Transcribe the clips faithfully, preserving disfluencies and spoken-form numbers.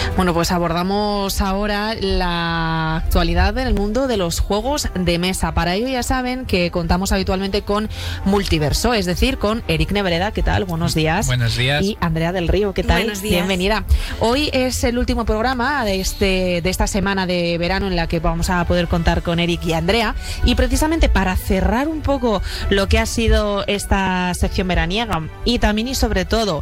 Bueno, pues abordamos ahora la actualidad en el mundo de los juegos de mesa. Para ello ya saben que contamos habitualmente con Multiverso, es decir, con Eric Nebreda, ¿qué tal? Buenos días. Buenos días. Y Andrea del Río, ¿qué tal? Buenos días. Bienvenida. Hoy es el último programa de, este, de esta semana de verano en la que vamos a poder contar con Eric y Andrea. Y precisamente para cerrar un poco lo que ha sido esta sección veraniega y también y sobre todo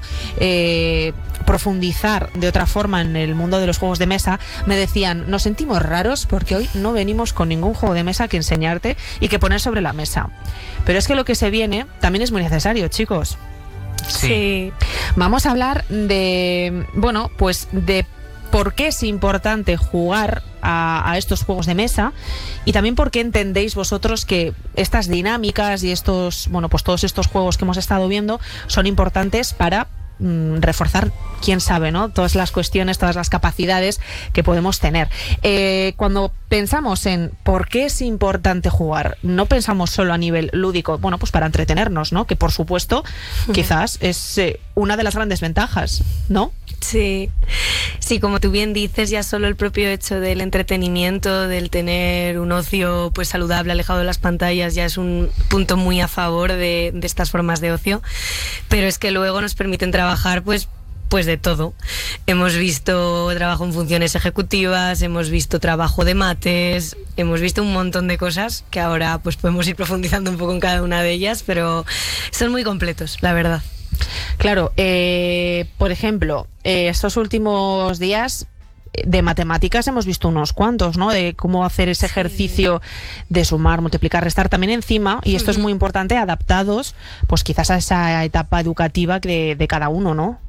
eh, profundizar de otra forma en el mundo de los juegos de mesa, me decían, nos sentimos raros porque hoy no venimos con ningún juego de mesa que enseñarte y que poner sobre la mesa. Pero es que lo que se viene también es muy necesario, chicos. Sí. Sí. Vamos a hablar de, bueno, pues de por qué es importante jugar a, a estos juegos de mesa y también por qué entendéis vosotros que estas dinámicas y estos, bueno, pues todos estos juegos que hemos estado viendo son importantes para reforzar, quién sabe, ¿no? Todas las cuestiones, todas las capacidades que podemos tener. Eh, cuando pensamos en por qué es importante jugar, no pensamos solo a nivel lúdico, bueno, pues para entretenernos, ¿no? Que por supuesto, quizás es eh, una de las grandes ventajas, ¿no? Sí, sí, como tú bien dices, ya solo el propio hecho del entretenimiento, del tener un ocio pues saludable, alejado de las pantallas, ya es un punto muy a favor de, de estas formas de ocio, pero es que luego nos permiten trabajar pues pues de todo. Hemos visto trabajo en funciones ejecutivas, hemos visto trabajo de mates, hemos visto un montón de cosas que ahora pues podemos ir profundizando un poco en cada una de ellas, pero son muy completos, la verdad. Claro, eh, por ejemplo, eh, estos últimos días de matemáticas hemos visto unos cuantos, ¿no? De cómo hacer ese ejercicio de sumar, multiplicar, restar también encima, y esto es muy importante, adaptados, pues quizás a esa etapa educativa de, de cada uno, ¿no?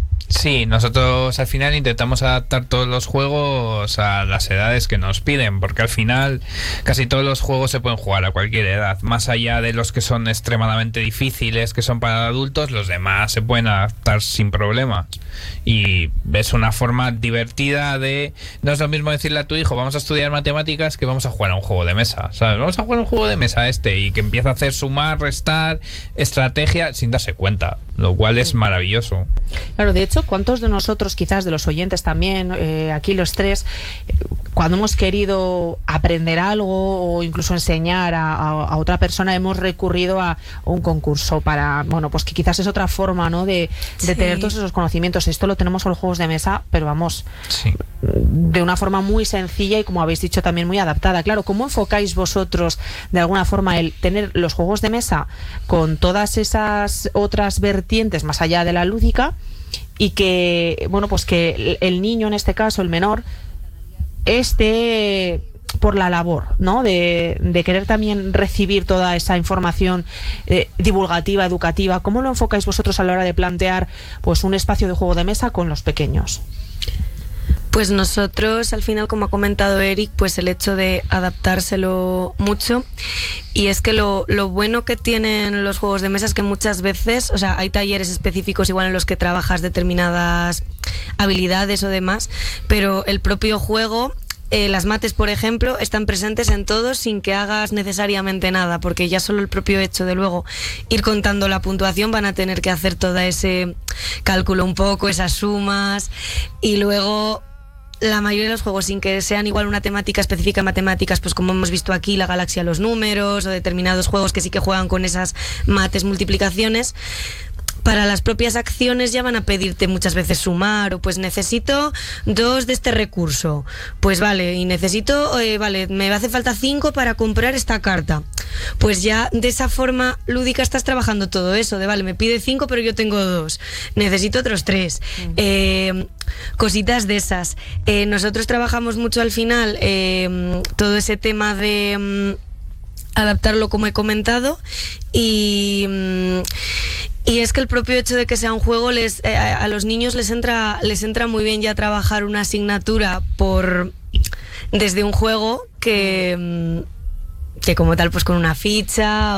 Sí, nosotros al final intentamos adaptar todos los juegos a las edades que nos piden, porque al final casi todos los juegos se pueden jugar a cualquier edad, más allá de los que son extremadamente difíciles, que son para adultos, los demás se pueden adaptar sin problema. Y es una forma divertida de... No es lo mismo decirle a tu hijo, vamos a estudiar matemáticas, que vamos a jugar a un juego de mesa, ¿sabes? Vamos a jugar a un juego de mesa este, y que empieza a hacer sumar, restar, estrategia, sin darse cuenta, lo cual es maravilloso. Claro, de hecho, ¿cuántos de nosotros, quizás de los oyentes también, eh, aquí los tres, eh, cuando hemos querido aprender algo o incluso enseñar a, a, a otra persona, hemos recurrido a un concurso para, bueno, pues que quizás es otra forma, ¿no? de, de Sí. tener todos esos conocimientos. Esto lo tenemos con los juegos de mesa, pero vamos, Sí. de una forma muy sencilla y, como habéis dicho, también muy adaptada. Claro, ¿cómo enfocáis vosotros de alguna forma el tener los juegos de mesa con todas esas otras vertientes más allá de la lúdica? Y que, bueno, pues que el niño, en este caso, el menor, esté por la labor, ¿no? De, de querer también recibir toda esa información eh, divulgativa, educativa. ¿Cómo lo enfocáis vosotros a la hora de plantear pues un espacio de juego de mesa con los pequeños? Pues nosotros, al final, como ha comentado Eric, pues el hecho de adaptárselo mucho. Y es que lo, lo bueno que tienen los juegos de mesa es que muchas veces, o sea, hay talleres específicos igual en los que trabajas determinadas habilidades o demás, pero el propio juego... Eh, las mates, por ejemplo, están presentes en todos sin que hagas necesariamente nada, porque ya solo el propio hecho de luego ir contando la puntuación van a tener que hacer todo ese cálculo un poco, esas sumas, y luego la mayoría de los juegos, sin que sean igual una temática específica de matemáticas, pues como hemos visto aquí, la galaxia de los números, o determinados juegos que sí que juegan con esas mates, multiplicaciones, para las propias acciones ya van a pedirte muchas veces sumar, o pues necesito dos de este recurso, pues vale, y necesito, eh, vale, me hace falta cinco para comprar esta carta, pues ya de esa forma lúdica estás trabajando todo eso, de vale, me pide cinco pero yo tengo dos, necesito otros tres, uh-huh. eh, cositas de esas. Eh, nosotros trabajamos mucho al final eh, todo ese tema de... Mm, adaptarlo, como he comentado, y... Mm, Y es que el propio hecho de que sea un juego, les, eh, a los niños les entra, les entra muy bien ya trabajar una asignatura por desde un juego que, que como tal, pues con una ficha